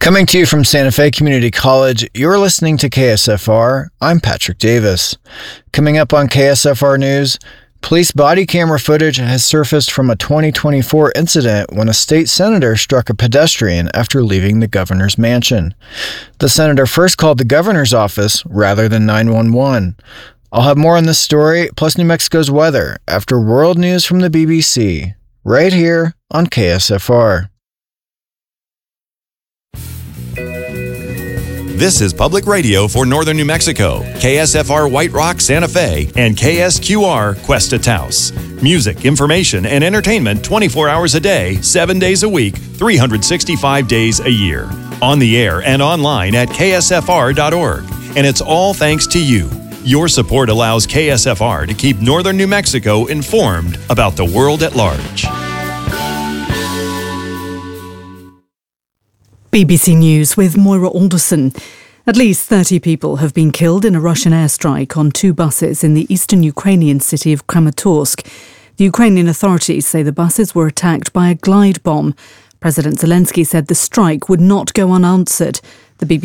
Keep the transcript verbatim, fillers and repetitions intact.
Coming to you from Santa Fe Community College, you're listening to K S F R. I'm Patrick Davis. Coming up on K S F R News, police body camera footage has surfaced from a twenty twenty-four incident when a state senator struck a pedestrian after leaving the governor's mansion. The senator first called the governor's office rather than nine one one. I'll have more on this story, plus New Mexico's weather, after world news from the B B C, right here on K S F R. This is Public Radio for Northern New Mexico, K S F R White Rock, Santa Fe, and K S Q R Cuesta Taos. Music, information, and entertainment twenty-four hours a day, seven days a week, three hundred sixty-five days a year. On the air and online at K S F R dot org. And it's all thanks to you. Your support allows K S F R to keep Northern New Mexico informed about the world at large. B B C News with Moira Alderson. At least thirty people have been killed in a Russian airstrike on two buses in the eastern Ukrainian city of Kramatorsk. The Ukrainian authorities say the buses were attacked by a glide bomb. President Zelensky said the strike would not go unanswered. The B B C